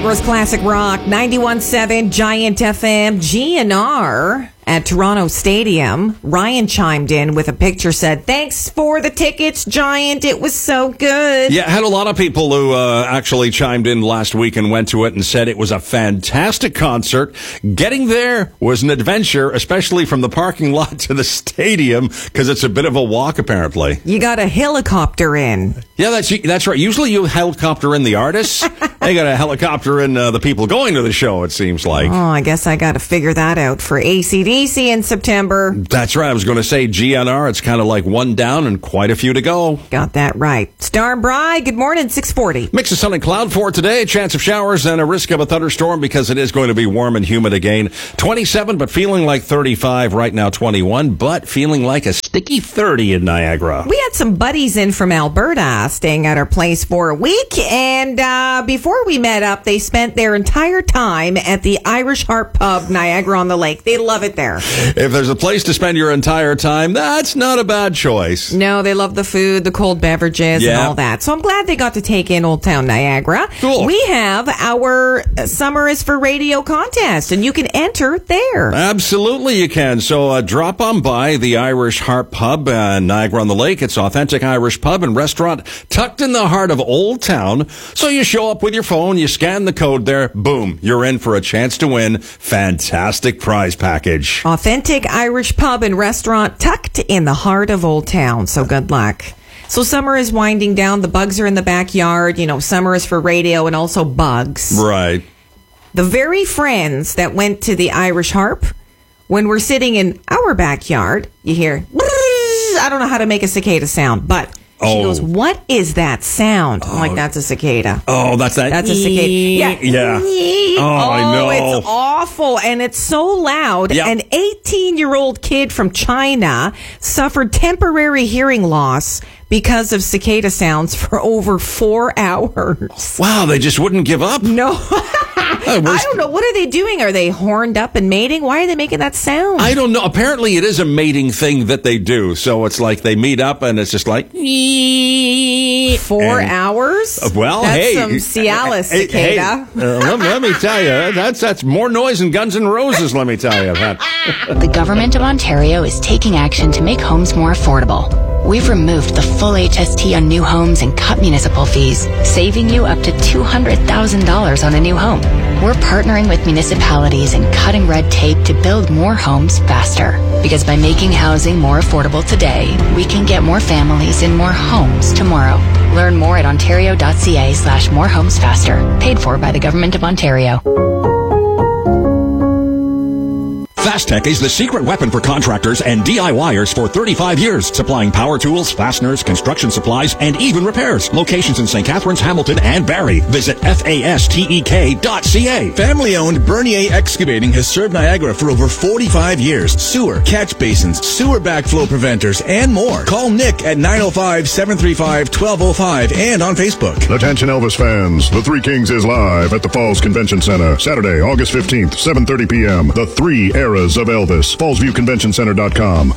Niagara's Classic Rock, 91.7 Giant FM, GNR at Toronto Stadium. Ryan chimed in with a picture, said, "Thanks for the tickets, Giant. It was so good." Yeah, had a lot of people who actually chimed in last week and went to it and said it was a fantastic concert. Getting there was an adventure, especially from the parking lot to the stadium, because it's a bit of a walk, apparently. You got a helicopter in. Yeah, that's right. Usually you helicopter in the artists. They got a helicopter in the people going to the show, it seems like. Oh, I guess I got to figure that out for ACDC in September. That's right. I was going to say GNR. It's kind of like one down and quite a few to go. Got that right. Star Bride, good morning, 640. Mix of sun and cloud for today. Chance of showers and a risk of a thunderstorm because it is going to be warm and humid again. 27, but feeling like 35. Right now, 21, but feeling like a sticky 30 in Niagara. We had some buddies in from Alberta staying at our place for a week, and before we met up, they spent their entire time at the Irish Harp Pub, Niagara-on-the-Lake. They love it there. If there's a place to spend your entire time, that's not a bad choice. No, they love the food, the cold beverages, and all that. So I'm glad they got to take in Old Town Niagara. Cool. We have our Summer is for Radio contest, and you can enter there. Absolutely you can. So drop on by the Irish Harp Pub, Niagara-on-the-Lake. It's authentic Irish pub and restaurant tucked in the heart of Old Town. So you show up with your phone, you scan the code there, boom, you're in for a chance to win. Fantastic prize package. Authentic Irish pub and restaurant tucked in the heart of Old Town. So good luck. So summer is winding down. The bugs are in the backyard. You know, summer is for radio and also bugs. Right. The very friends that went to the Irish Harp, when we're sitting in our backyard, you hear, I don't know how to make a cicada sound, but she goes, "What is that sound?" I'm like, "That's a cicada." Oh, that's a cicada. Yeah. I know. It's awful, and it's so loud. Yep. An 18-year-old kid from China suffered temporary hearing loss because of cicada sounds for over 4 hours. Wow, they just wouldn't give up? No. I don't know. What are they doing? Are they horned up and mating? Why are they making that sound? I don't know. Apparently, it is a mating thing that they do. So it's like they meet up and it's just like... 4 hours? Well, that's some Cialis cicada. Let me tell you, that's more noise than Guns N' Roses, let me tell you. The Government of Ontario is taking action to make homes more affordable. We've removed the full HST on new homes and cut municipal fees, saving you up to $200,000 on a new home. We're partnering with municipalities and cutting red tape to build more homes faster. Because by making housing more affordable today, we can get more families in more homes tomorrow. Learn more at ontario.ca/morehomesfaster. Paid for by the Government of Ontario. Fastech is the secret weapon for contractors and DIYers for 35 years, supplying power tools, fasteners, construction supplies, and even repairs. Locations in St. Catharines, Hamilton, and Barrie. Visit FASTEK.ca. Family-owned Bernier Excavating has served Niagara for over 45 years. Sewer, catch basins, sewer backflow preventers, and more. Call Nick at 905-735-1205 and on Facebook. Attention Elvis fans, The Three Kings is live at the Falls Convention Center. Saturday, August 15th, 7:30 p.m. The Three Eras of Elvis. FallsViewConventionCenter.com.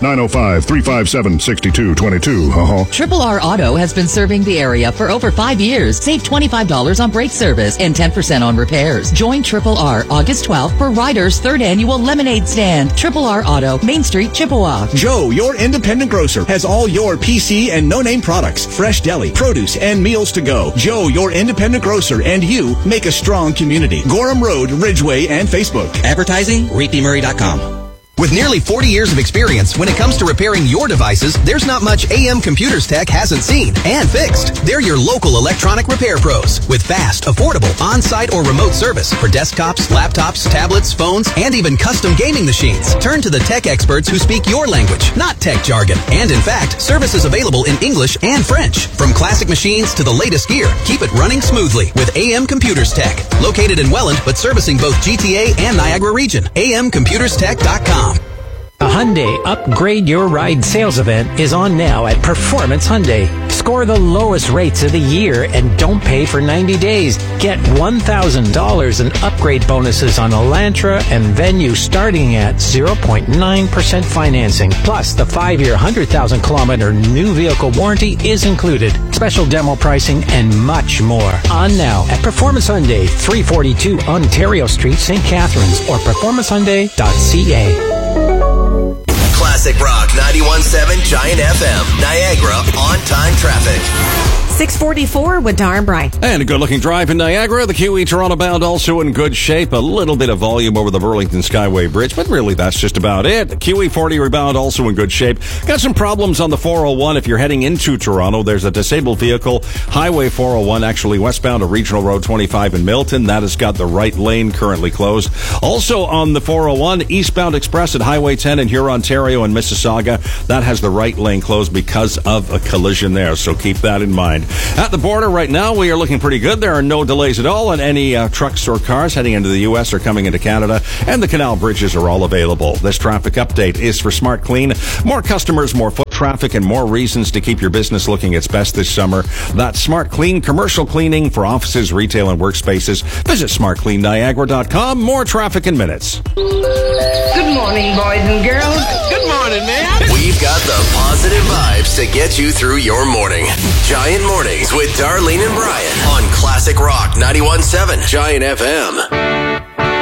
905-357-6222. Triple R Auto has been serving the area for over 5 years. Save $25 on brake service and 10% on repairs. Join Triple R August 12th for Ryder's 3rd Annual Lemonade Stand. Triple R Auto, Main Street, Chippewa. Joe, your independent grocer, has all your PC and no-name products, fresh deli, produce, and meals to go. Joe, your independent grocer, and you make a strong community. Gorham Road, Ridgeway, and Facebook. Advertising, ReedPMurray.com. With nearly 40 years of experience, when it comes to repairing your devices, there's not much AM Computers Tech hasn't seen and fixed. They're your local electronic repair pros with fast, affordable, on-site or remote service for desktops, laptops, tablets, phones, and even custom gaming machines. Turn to the tech experts who speak your language, not tech jargon. And in fact, service is available in English and French. From classic machines to the latest gear, keep it running smoothly with AM Computers Tech. Located in Welland, but servicing both GTA and Niagara region. AMComputersTech.com. A Hyundai Upgrade Your Ride sales event is on now at Performance Hyundai. Score the lowest rates of the year and don't pay for 90 days. Get $1,000 in upgrade bonuses on Elantra and Venue starting at 0.9% financing. Plus, the 5-year 100,000-kilometer new vehicle warranty is included. Special demo pricing and much more. On now at Performance Hyundai, 342 Ontario Street, St. Catharines, or performancehyundai.ca. Classic Rock 91.7 Giant FM, Niagara on-time traffic. 644 with Dar and Brian. And a good-looking drive in Niagara. The QE Toronto bound also in good shape. A little bit of volume over the Burlington Skyway Bridge, but really that's just about it. QE 40 rebound also in good shape. Got some problems on the 401 if you're heading into Toronto. There's a disabled vehicle. Highway 401, actually westbound of Regional Road 25 in Milton. That has got the right lane currently closed. Also on the 401, eastbound express at Highway 10 in Huron, Ontario and Mississauga. That has the right lane closed because of a collision there, so keep that in mind. At the border right now, we are looking pretty good. There are no delays at all, and any trucks or cars heading into the U.S. or coming into Canada, and the canal bridges are all available. This traffic update is for Smart Clean. More customers, more foot traffic, and more reasons to keep your business looking its best this summer. That's Smart Clean, commercial cleaning for offices, retail, and workspaces. Visit smartcleanniagara.com. More traffic in minutes. Good morning, boys and girls. Good morning, man. We've got the positive vibes to get you through your morning. Giant Mornings with Darlene and Brian on Classic Rock 91.7 Giant FM.